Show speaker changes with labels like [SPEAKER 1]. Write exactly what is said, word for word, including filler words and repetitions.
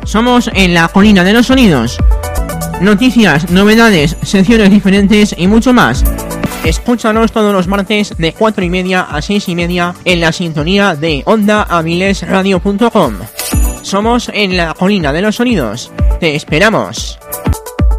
[SPEAKER 1] Somos en la Colina de los Sonidos. Noticias, novedades, secciones diferentes y mucho más. Escúchanos todos los martes de cuatro y media a seis y media en la sintonía de onda avilés radio punto com. Somos en la Colina de los Sonidos. Te esperamos.